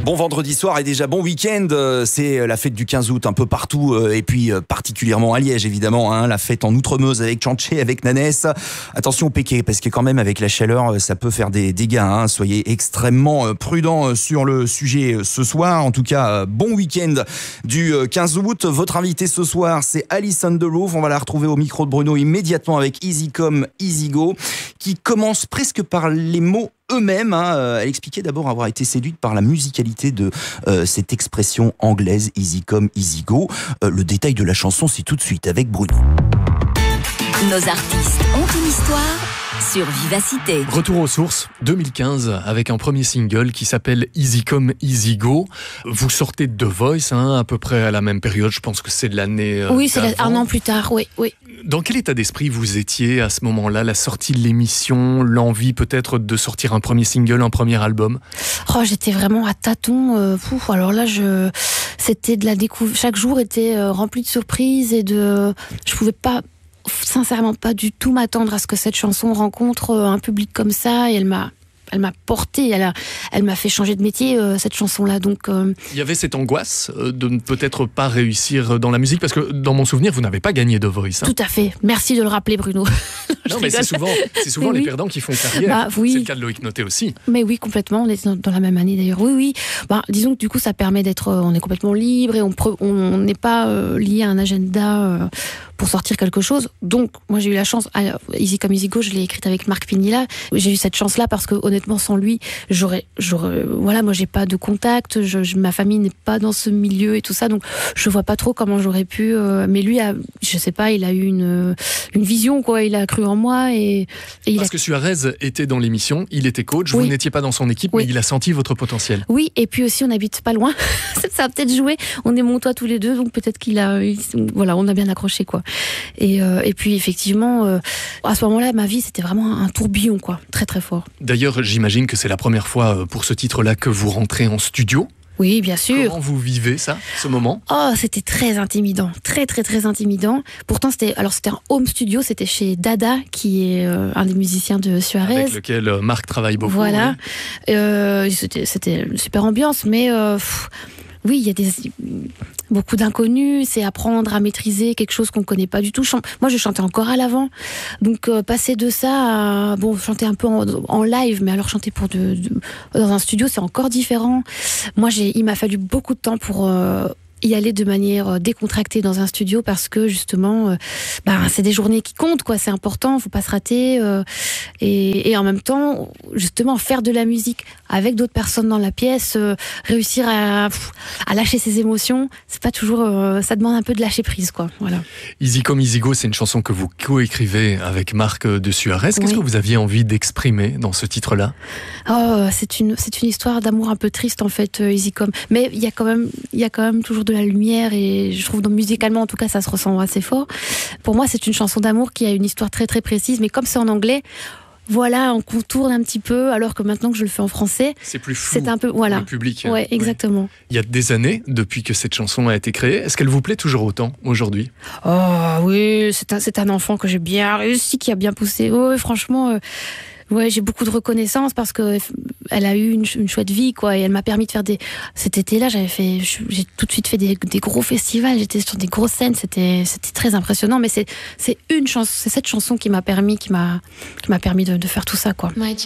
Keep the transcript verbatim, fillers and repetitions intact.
Bon vendredi soir et déjà bon week-end, c'est la fête du quinze août un peu partout et puis particulièrement à Liège évidemment, hein, la fête en Outremeuse avec Tchanché, avec Nanès. Attention au Péquet parce que quand même avec la chaleur ça peut faire des dégâts, hein. Soyez extrêmement prudents sur le sujet ce soir. En tout cas, bon week-end du quinze août. Votre invité ce soir c'est Alice on the Roof, on va la retrouver au micro de Bruno immédiatement avec Easy Come Easy Go qui commence presque par les mots eux-mêmes, hein. Elle expliquait d'abord avoir été séduite par la musicalité de euh, cette expression anglaise Easy Come Easy Go. Euh, le détail de la chanson, c'est tout de suite avec Bruno. Nos artistes ont une histoire sur Vivacité. Retour aux sources, deux mille quinze, avec un premier single qui s'appelle Easy Come Easy Go. Vous sortez de The Voice, hein, à peu près à la même période, je pense que c'est de l'année... Euh, oui, c'est la, un an plus tard, oui, oui. Dans quel état d'esprit vous étiez à ce moment-là, la sortie de l'émission, l'envie peut-être de sortir un premier single, un premier album? Oh, j'étais vraiment à tâtons. Euh, pouf, alors là, je, c'était de la découverte. Chaque jour était euh, rempli de surprises et de. Je pouvais pas, sincèrement, pas du tout m'attendre à ce que cette chanson rencontre euh, un public comme ça. Et elle m'a. Elle m'a portée, elle, a, elle m'a fait changer de métier, euh, cette chanson-là. Donc, euh... il y avait cette angoisse euh, de ne peut-être pas réussir dans la musique, parce que dans mon souvenir, vous n'avez pas gagné The Voice. Hein. Tout à fait. Merci de le rappeler, Bruno. Non, mais c'est souvent, c'est souvent les oui. perdants qui font carrière. Bah, oui. C'est le cas de Loïc Noté aussi. Mais oui, complètement. On est dans, dans la même année d'ailleurs. Oui, oui. Bah, disons que du coup, ça permet d'être. Euh, on est complètement libre et on n'est pas euh, lié à un agenda euh, pour sortir quelque chose. Donc, moi, j'ai eu la chance. Ah, Easy Come Easy Go, je l'ai écrite avec Marc Pinilla. J'ai eu cette chance-là parce que honnêtement, sans lui, j'aurais, j'aurais, voilà, moi, j'ai pas de contact. Je, je, ma famille n'est pas dans ce milieu et tout ça, donc je vois pas trop comment j'aurais pu. Euh, mais lui, a, je sais pas, il a eu une une vision, quoi. Il a cru en moi et, et il parce a... que Suarez était dans l'émission, il était coach. Oui. Vous n'étiez pas dans son équipe, oui. mais il a senti votre potentiel. Oui, et puis aussi, on habite pas loin. Ça a peut-être joué. On est montois tous les deux, donc peut-être qu'il a, il, voilà, on a bien accroché, quoi. Et, euh, et puis effectivement, euh, à ce moment-là, ma vie, c'était vraiment un tourbillon, quoi, très très fort. D'ailleurs, j'imagine que c'est la première fois pour ce titre-là que vous rentrez en studio. Oui, bien sûr. Comment vous vivez ça, ce moment? Oh, c'était très intimidant, très très très intimidant. Pourtant, c'était alors c'était un home studio, c'était chez Dada, qui est euh, un des musiciens de Suarez, avec lequel euh, Marc travaille beaucoup. Voilà, oui. euh, c'était c'était une super ambiance, mais euh, pff, oui, il y a des beaucoup d'inconnus, c'est apprendre à maîtriser quelque chose qu'on connaît pas du tout. Moi, je chantais encore à l'avant, donc euh, passer de ça à bon, chanter un peu en, en live, mais alors chanter pour de, de dans un studio, c'est encore différent. Moi, j'ai, il m'a fallu beaucoup de temps pour euh, y aller de manière décontractée dans un studio parce que justement, euh, bah, c'est des journées qui comptent, quoi. C'est important, faut pas se rater. Euh, et, et en même temps, justement, faire de la musique avec d'autres personnes dans la pièce, euh, réussir à, à lâcher ses émotions, c'est pas toujours. Euh, ça demande un peu de lâcher prise, quoi. Voilà. Easy Come Easy Go, c'est une chanson que vous co-écrivez avec Marc de Suarez. Qu'est-ce oui. que vous aviez envie d'exprimer dans ce titre-là? Oh, c'est une, c'est une histoire d'amour un peu triste en fait, Easy Come. Mais il y a quand même, il y a quand même toujours de la lumière et je trouve que musicalement en tout cas ça se ressent assez fort. Pour moi c'est une chanson d'amour qui a une histoire très très précise, mais comme c'est en anglais, voilà, on contourne un petit peu, alors que maintenant que je le fais en français, c'est plus flou, c'est un peu, voilà, pour le public. Ouais, exactement. Ouais. Il y a des années depuis que cette chanson a été créée. Est-ce qu'elle vous plaît toujours autant aujourd'hui? Oh oui, c'est un, c'est un enfant que j'ai bien réussi, qui a bien poussé. Oh, franchement... Euh... Ouais, j'ai beaucoup de reconnaissance parce que elle a eu une, une chouette vie, quoi, et elle m'a permis de faire des. Cet été-là, j'avais fait, j'ai tout de suite fait des, des gros festivals, j'étais sur des grosses scènes, c'était, c'était très impressionnant. Mais c'est, c'est une chanson, c'est cette chanson qui m'a permis, qui m'a, qui m'a permis de, de faire tout ça, quoi.